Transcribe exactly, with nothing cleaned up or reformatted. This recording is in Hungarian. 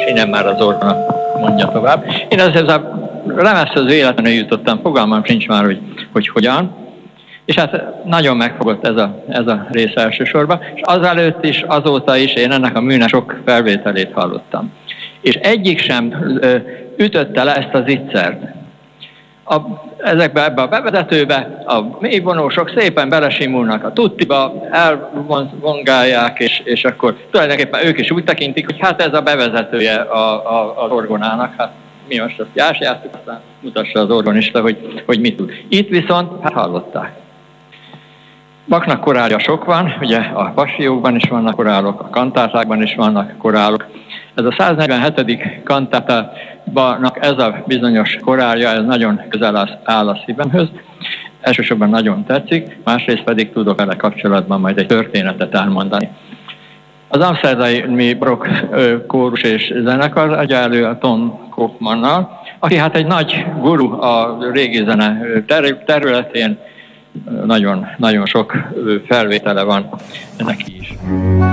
és innen már az orgona mondja tovább. Én ezzel a lemezhez véletlenül jutottam, fogalmam sincs már, hogy, hogy hogyan. És hát nagyon megfogott ez a, ez a rész elsősorban, és azelőtt is, azóta is én ennek a műnek sok felvételét hallottam. És egyik sem ö, ütötte le ezt az ittszert. A, ezekbe ebbe a bevezetőbe a mélyvonósok szépen belesimulnak a tuttiba, elvongálják, és, és akkor tulajdonképpen ők is úgy tekintik, hogy hát ez a bevezetője a, a, az orgonának, hát mi most azt játsszuk, aztán mutassa az orgonista, hogy, hogy mit tud. Itt viszont hát hallották. Bachnak korálja sok van, ugye a passiókban is vannak korálok, a kantátákban is vannak korálok. Ez a száznegyvenhetedik kantátában ez a bizonyos korálja, ez nagyon közel áll a szívemhöz. Elsősorban nagyon tetszik, másrészt pedig tudok vele kapcsolatban majd egy történetet elmondani. Az amszterdami Barock kórus és zenekar adja elő a Tom Koopmannal, aki hát egy nagy guru a régi zene területén, nagyon, nagyon sok felvétele van neki is.